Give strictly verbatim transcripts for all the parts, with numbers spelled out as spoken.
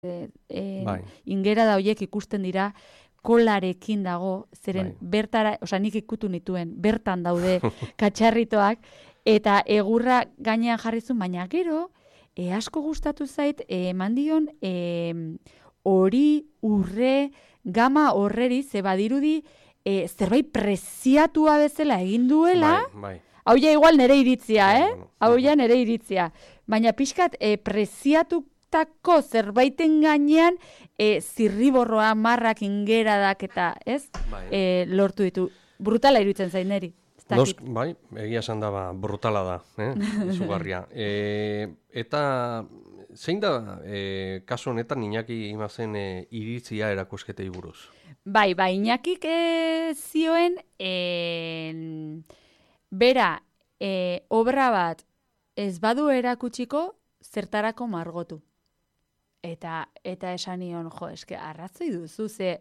E, bai. Ingera da horiek ikusten dira kolarekin dago, zeren bai. Bertara, osea nik ikutu nituen, bertan daude katxarritoak, eta egurra gainean jarrizun, baina gero, e, asko gustatu zait, eman dion, e, hori, urre, gama horreri, ze badirudi, e, zerbait preziatua bezala egin duela, bai, bai. Hau ja igual nere iritzia, eh? Hau ja nere iritzia. Baina pixkat, e, preziatutako zerbaiten gainean, e, zirriborroa, marrak, ingeradak eta, ez? Bai. E, lortu ditu. Brutala iruditzen zain neri. Dos, bai, egia esan da, ba, brutala da, eh? Izugarria. E, eta zein da, e, kasu honetan Iñaki Imazen e, iritzia erakusketei buruz? Bai, bai, Iñakik e, zioen, e, bera, e, obra bat ez badu erakutsiko zertarako margotu. Eta eta esan nion, jo, eske arrazoi duzu, ze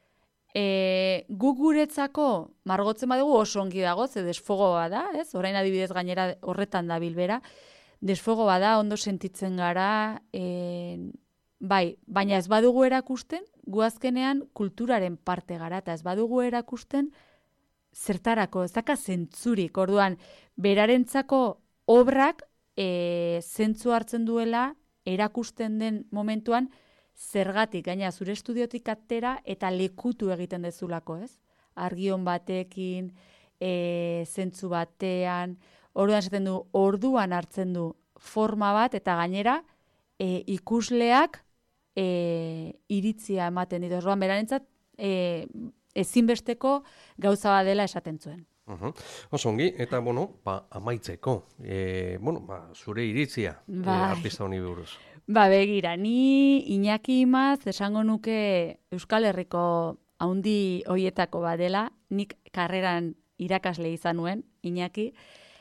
e, gu guretzako margotzen badugu oso ongi dago, ze desfogo bada, ez? Orain adibidez gainera horretan da bilbera, desfogo bada, ondo sentitzen gara, e, bai, baina ez badugu erakusten, gu azkenean kulturaren parte gara, eta ez badugu erakusten, zertarako, ez daka zentzurik, orduan, berarentzako obrak e, zentzu hartzen duela, erakusten den momentuan, zergatik, gaina zure estudiotik atera, eta lekutu egiten dezulako, ez? Argion batekin, e, zentzu batean, orduan esaten du, orduan hartzen du forma bat, eta gainera, e, ikusleak e, iritzia ematen ditu. Orduan, berarentzat, e, ezinbesteko gauza bat dela esaten zuen. Uh-huh. Oso ongi, eta, bueno, ba, amaitzeko, e, bueno, ba, zure iritzia bai. e, artista honi buruz. Ba, begira, ni Iñaki Imaz esango nuke Euskal Herriko haundi hoietako badela, nik karreran irakasle izan nuen, Iñaki,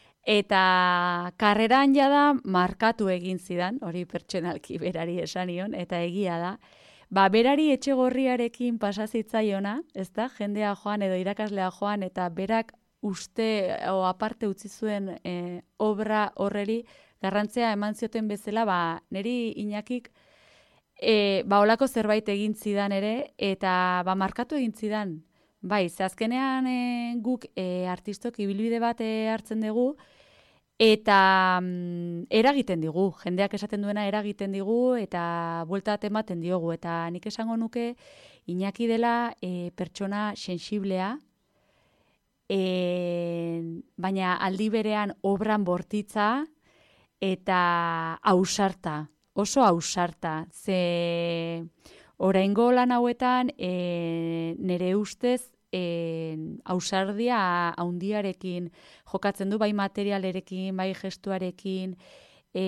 eta karreran jada markatu egin zidan, hori pertsonalki berari esanion, eta egia da, ba, berari Etxegorriarekin pasazitzaiona, ez da, jendea joan edo irakaslea joan, eta berak uste o aparte utzi zuen e, obra horreri garrantzea eman zioten bezala, ba, niri Iñakik e, ba, olako zerbait egin zidan ere, eta ba, markatu egin zidan. Bai, ze azkenean e, guk e, artistok ibilbide bat e, hartzen dugu, eta mm, eragiten digu, jendeak esaten duena eragiten digu, eta buelta bat ematen diogu, eta nik esango nuke Iñaki dela e, pertsona sensiblea, e, baina aldi berean obran bortitza, eta ausarta, oso ausarta, ze oraingo lan hauetan e, nere ustez e, ausardia haundiarekin jokatzen du, bai materialerekin, bai gestuarekin, e,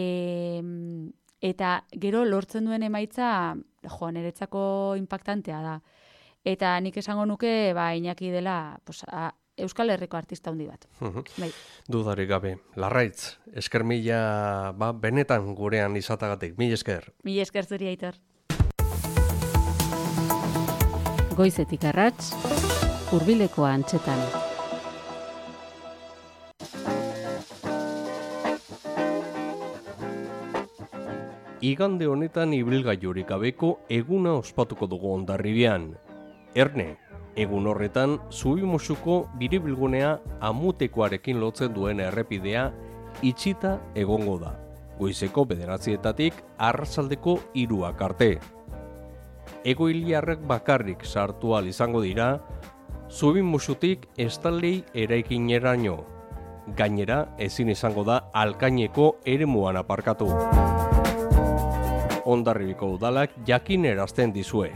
eta gero lortzen duen emaitza, jo, niretzako impactantea da. Eta nik esango nuke, ba, Iñaki dela, pues, a, Euskal Herriko artista handi bat. Uh-huh. Bai. Dudarik gabe. Larraitz, esker mila, ba, benetan gurean izatagatik. Mil esker. Mil esker zuri, Aitor. Goizetik arrats, hurbileko antzetan. Igande honetan ibilgailurik gabeko eguna ospatuko dugu Hondarribian. Erne, egun horretan, Zubimusuko biribilgunea Amutekoarekin lotzen duen errepidea itxita egongo da. Goizeko bederatzietatik arratsaldeko hiruak arte. Egoiliarrek bakarrik sartu ahal izango dira, Zubimusutik estaldei eraikineraino. Gainera, ezin izango da Alkaineko eremuan aparkatu. Hondarribiko udalak jakin erazten dizue.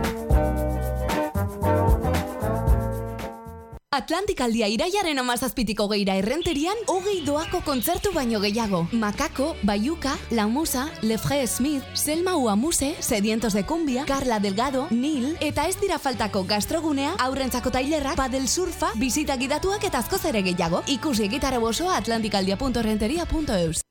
Atlantikaldia iraiaren amazazpitiko geira errenterian, hogei doako kontzertu baino gehiago. Makako, Bayuka, La Musa, Lefre Smith, Selma Uamuse, Sedientos de Cumbia, Carla Delgado, Nil, eta ez dira faltako gastrogunea, aurrentzako tailerrak, padel surfa, bisita gidatuak eta askoz ere gehiago. Ikusi gitarra bosoa atlantikaldia punto renteria punto eus.